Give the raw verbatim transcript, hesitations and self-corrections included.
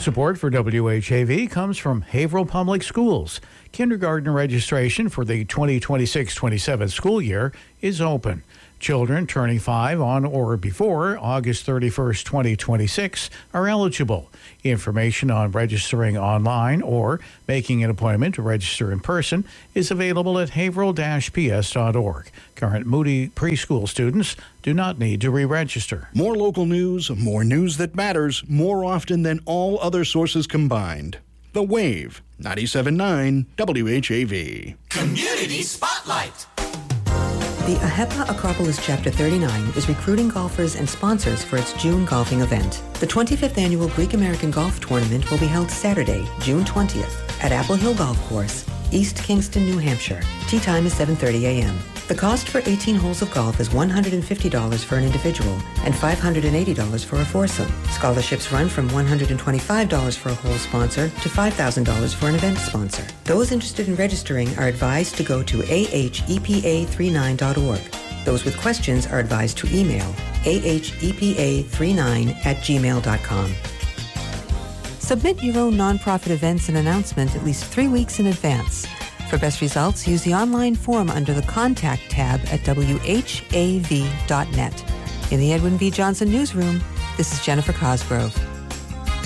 Support for W H A V comes from Haverhill Public Schools. Kindergarten registration for the twenty twenty-six twenty-seven school year is open. Children turning five on or before August thirty-first, twenty twenty-six are eligible. Information on registering online or making an appointment to register in person is available at haverhill dash p s dot org. Current Moody preschool students do not need to re-register. More local news, more news that matters, more often than all other sources combined. The Wave, ninety-seven point nine W H A V. Community Spotlight. The AHEPA Acropolis Chapter thirty-nine is recruiting golfers and sponsors for its June golfing event. The twenty-fifth Annual Greek American Golf Tournament will be held Saturday, June twentieth, at Apple Hill Golf Course, East Kingston, New Hampshire. Tee time is seven thirty a.m. The cost for eighteen holes of golf is one hundred fifty dollars for an individual and five hundred eighty dollars for a foursome. Scholarships run from one hundred twenty-five dollars for a hole sponsor to five thousand dollars for an event sponsor. Those interested in registering are advised to go to a h e p a thirty-nine dot org. Those with questions are advised to email a h e p a thirty-nine at gmail dot com. Submit your own nonprofit events and announcement at least three weeks in advance. For best results, use the online form under the Contact tab at w h a v dot net. In the Edwin V. Johnson Newsroom, this is Jennifer Cosgrove.